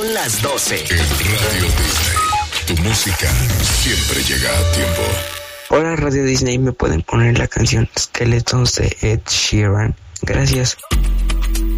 Son las 12. En Radio Disney, tu música siempre llega a tiempo. Hola Radio Disney, ¿me pueden poner la canción Skeletons de Ed Sheeran? Gracias.